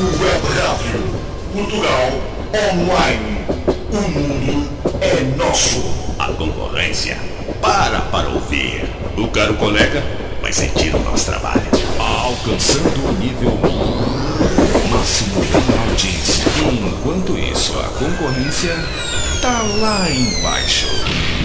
Web Rádio Portugal Online. O mundo é nosso. A concorrência para ouvir. O caro colega vai sentir o nosso trabalho. Alcançando o nível máximo da audiência. Enquanto isso, a concorrência tá lá embaixo.